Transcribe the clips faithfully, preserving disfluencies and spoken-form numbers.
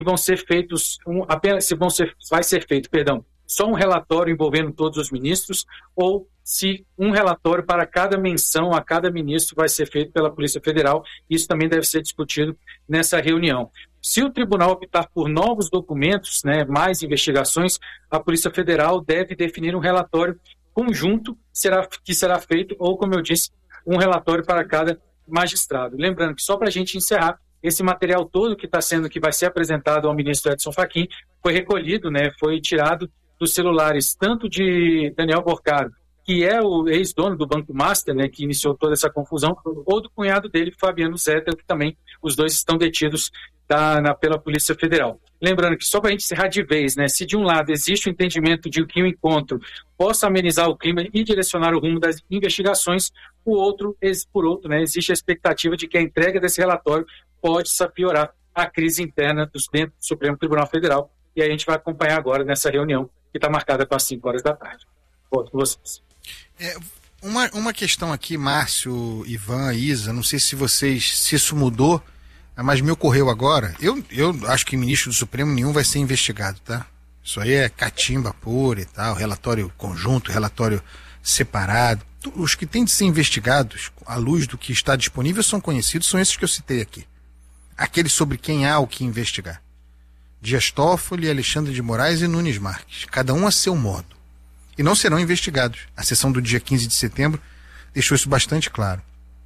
vão ser feitos, um, apenas se vão ser, vai ser feito, perdão, só um relatório envolvendo todos os ministros, ou se um relatório para cada menção a cada ministro vai ser feito pela Polícia Federal. Isso também deve ser discutido nessa reunião. Se o tribunal optar por novos documentos, né, mais investigações, a Polícia Federal deve definir um relatório conjunto será, que será feito, ou, como eu disse, um relatório para cada magistrado. Lembrando que, só para a gente encerrar, esse material todo que está sendo, que vai ser apresentado ao ministro Edson Fachin, foi recolhido, né, foi tirado dos celulares tanto de Daniel Porcaro, que é o ex-dono do Banco Master, né, que iniciou toda essa confusão, ou do cunhado dele, Fabiano Zetter, que também os dois estão detidos da, na, pela Polícia Federal. Lembrando que, só para a gente encerrar de vez, né, se de um lado existe o entendimento de que o encontro possa amenizar o clima e direcionar o rumo das investigações, o outro, por outro, né, existe a expectativa de que a entrega desse relatório pode piorar a crise interna dos, dentro do Supremo Tribunal Federal, e aí a gente vai acompanhar agora nessa reunião que está marcada para as cinco horas da tarde. Volto com vocês. É, uma, uma questão aqui, Márcio, Ivan, Isa, não sei se vocês, se isso mudou, mas me ocorreu agora. Eu, eu acho que ministro do Supremo nenhum vai ser investigado, tá? Isso aí é catimba pura e tal, relatório conjunto, relatório separado. Os que têm de ser investigados, à luz do que está disponível, são conhecidos, são esses que eu citei aqui. Aqueles sobre quem há o que investigar. Dias Toffoli, Alexandre de Moraes e Nunes Marques, cada um a seu modo. E não serão investigados. A sessão do dia quinze de setembro deixou isso bastante claro.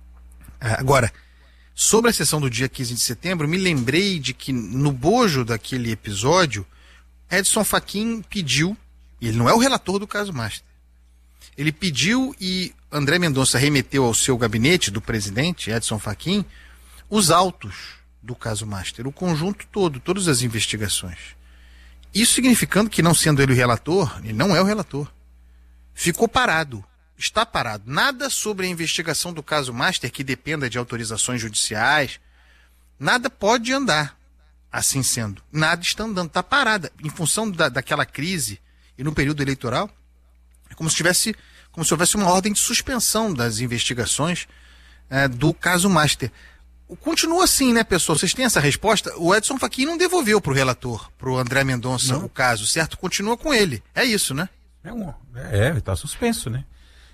Agora, sobre a sessão do dia quinze de setembro, me lembrei de que no bojo daquele episódio, Edson Fachin pediu, e ele não é o relator do caso Master, ele pediu e André Mendonça remeteu ao seu gabinete do presidente, Edson Fachin, os autos do caso Master, o conjunto todo, todas as investigações. Isso significando que, não sendo ele o relator, ele não é o relator. Ficou parado, está parado. Nada sobre a investigação do caso Master que dependa de autorizações judiciais, nada pode andar, assim sendo. Nada está andando, está parada. Em função da, daquela crise e no período eleitoral, é como se tivesse, como se houvesse uma ordem de suspensão das investigações é, do caso Master. Continua assim, né, pessoal? Vocês têm essa resposta? O Edson Fachin não devolveu para o relator, para o André Mendonça, não. O caso, certo? Continua com ele. É isso, né? É, um, é está suspenso, né?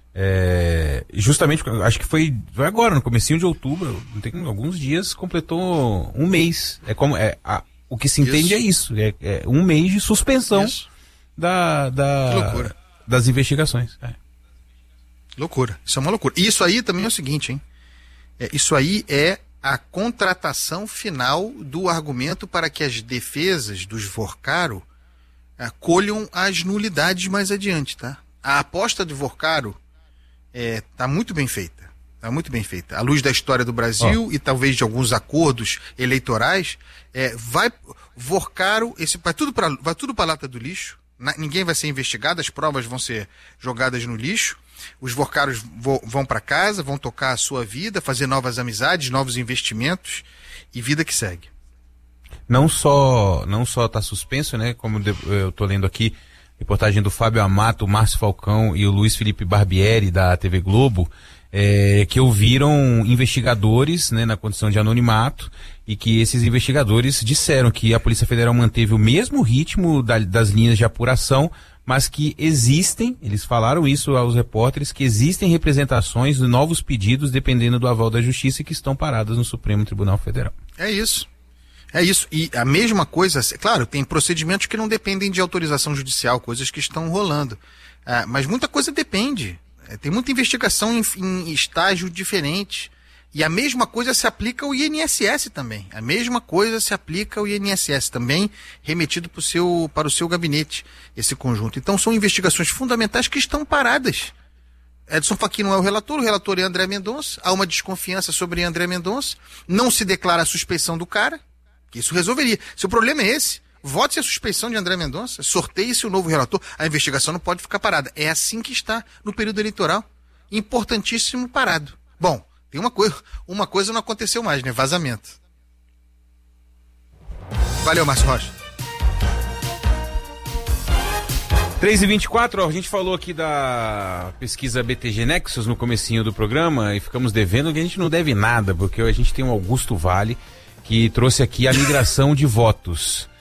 É, justamente, acho que foi, foi agora, no comecinho de outubro, tem alguns dias, completou um mês. É como, é, a, o que se entende isso. é isso, é, é um mês de suspensão da, da, das investigações. É. Loucura, isso é uma loucura. E isso aí também é o seguinte, hein? É, isso aí é a contratação final do argumento para que as defesas dos Vorcaro uh, colham as nulidades mais adiante, tá? A aposta de Vorcaro está é, muito bem feita, está muito bem feita. À luz da história do Brasil oh. e talvez de alguns acordos eleitorais, é, vai Vorcaro, esse, vai tudo para vai tudo para a lata do lixo, na, ninguém vai ser investigado, as provas vão ser jogadas no lixo. Os Vorcaros vão para casa, vão tocar a sua vida, fazer novas amizades, novos investimentos e vida que segue. Não só não só está suspenso, né? Como eu estou lendo aqui, reportagem do Fábio Amato, Márcio Falcão e o Luiz Felipe Barbieri da T V Globo, é, que ouviram investigadores, né, na condição de anonimato, e que esses investigadores disseram que a Polícia Federal manteve o mesmo ritmo da, das linhas de apuração, mas que existem, eles falaram isso aos repórteres, que existem representações de novos pedidos dependendo do aval da Justiça e que estão paradas no Supremo Tribunal Federal. É isso. É isso. E a mesma coisa, claro, tem procedimentos que não dependem de autorização judicial, coisas que estão rolando. Ah, mas muita coisa depende. É, tem muita investigação em, em estágio diferente. E a mesma coisa se aplica ao I N S S também. A mesma coisa se aplica ao I N S S também, remetido pro seu, para o seu gabinete, esse conjunto. Então são investigações fundamentais que estão paradas. Edson Fachin não é o relator, o relator é André Mendonça. Há uma desconfiança sobre André Mendonça. Não se declara a suspeição do cara, que isso resolveria. Se o problema é esse, vote-se a suspeição de André Mendonça, sorteie-se o novo relator. A investigação não pode ficar parada. É assim que está no período eleitoral. Importantíssimo parado. Bom, tem uma coisa, uma coisa não aconteceu mais, né? Vazamento. Valeu, Márcio Rocha. três e vinte e quatro, ó, a gente falou aqui da pesquisa B T G Nexus no comecinho do programa e ficamos devendo, que a gente não deve nada, porque a gente tem o Augusto Vale, que trouxe aqui a migração de votos.